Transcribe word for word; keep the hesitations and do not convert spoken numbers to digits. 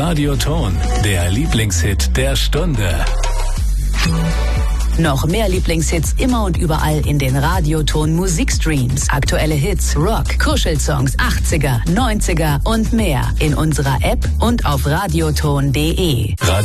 Radioton, der Lieblingshit der Stunde. Noch mehr Lieblingshits immer und überall in den Radioton Musikstreams. Aktuelle Hits, Rock, Kuschelsongs, achtziger, neunziger und mehr in unserer App und auf radioton punkt de. Radio